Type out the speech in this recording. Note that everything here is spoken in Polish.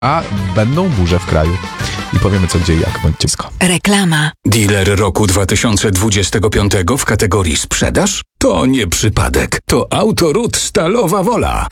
a będą burze w kraju. I powiemy co, gdzie i jak. Bądźcie blisko. Reklama. Dealer roku 2025 w kategorii sprzedaż? To nie przypadek. To Autoród Stalowa Wola.